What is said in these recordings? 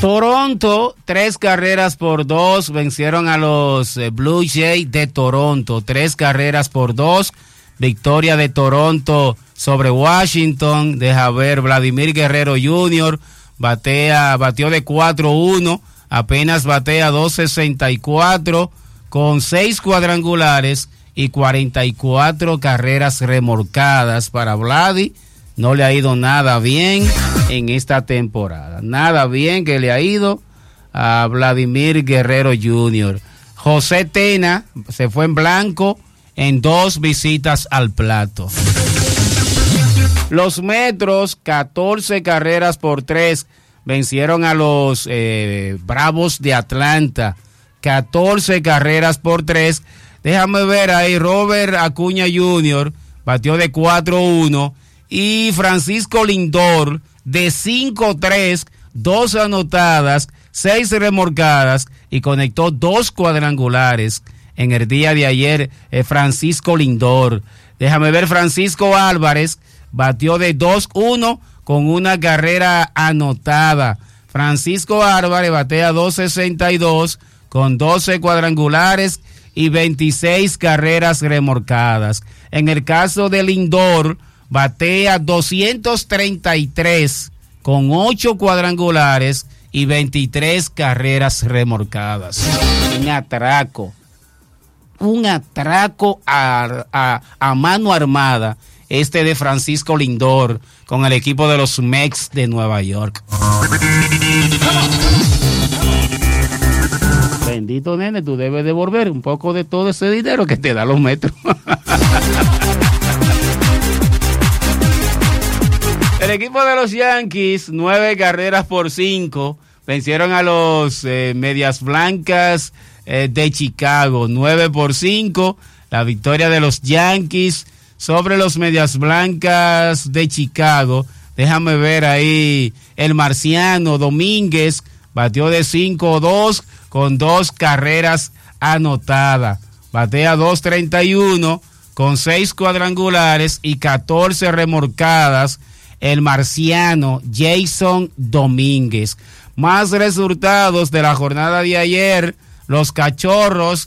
Toronto, 3-2 vencieron a los Blue Jays de Toronto, 3-2, victoria de Toronto sobre Washington. Deja ver, Vladimir Guerrero Jr. batió de 4-1, apenas batea 2.64 con 6 cuadrangulares y 44 carreras remolcadas para Vladi. No le ha ido nada bien en esta temporada. Nada bien que le ha ido a Vladimir Guerrero Jr. José Tena se fue en blanco en 2 visitas al plato. Los Metros, 14-3, vencieron a los Bravos de Atlanta. 14-3. Déjame ver ahí, Robert Acuña Jr. batió de 4-1. Y Francisco Lindor de 5-3, 2 anotadas, 6 remolcadas y conectó 2 cuadrangulares en el día de ayer. Francisco Lindor. Déjame ver, Francisco Álvarez batió de 2-1 con una carrera anotada. Francisco Álvarez batea 2.62 con 12 cuadrangulares y 26 carreras remolcadas. En el caso de Lindor, batea 233 con 8 cuadrangulares y 23 carreras remolcadas. Un atraco a mano armada de Francisco Lindor con el equipo de los Mets de Nueva York. Bendito nene, tú debes devolver un poco de todo ese dinero que te da los Metros. El equipo de los Yankees, 9-5, vencieron a los Medias Blancas de Chicago, 9-5. La victoria de los Yankees sobre los Medias Blancas de Chicago. Déjame ver ahí, el marciano Domínguez batió de 5-2 con 2 carreras anotadas. Batea 2.31 con 6 cuadrangulares y 14 remolcadas. El marciano Jason Domínguez. Más resultados de la jornada de ayer. Los Cachorros,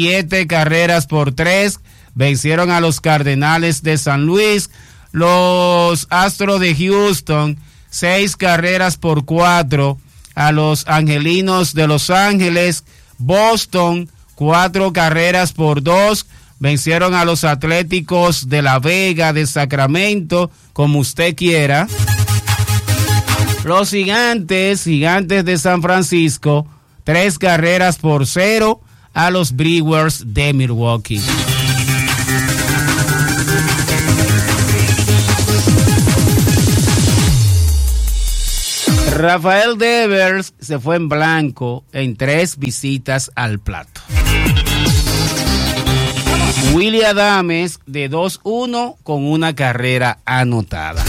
7-3, vencieron a los Cardenales de San Luis. Los Astros de Houston, 6-4 a los Angelinos de Los Ángeles. Boston, 4-2. Vencieron a los Atléticos de La Vega, de Sacramento, como usted quiera. Los Gigantes de San Francisco, 3-0 a los Brewers de Milwaukee. Rafael Devers se fue en blanco en 3 visitas al plato. Willy Adames de 2-1 con una carrera anotada.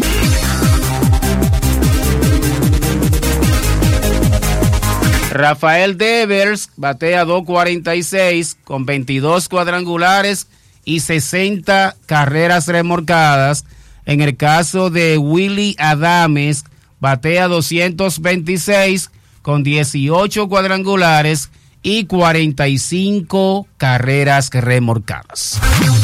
Rafael Devers batea 2.46 con 22 cuadrangulares y 60 carreras remolcadas. En el caso de Willy Adames, batea 226 con 18 cuadrangulares y 45 carreras remolcadas.